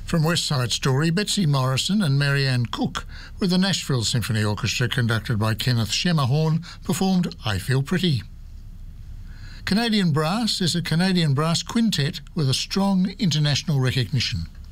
From West Side Story, Betsy Morrison and Marianne Cook, with the Nashville Symphony Orchestra conducted by Kenneth Schermerhorn, performed I Feel Pretty. Canadian Brass is a Canadian brass quintet with a strong international recognition.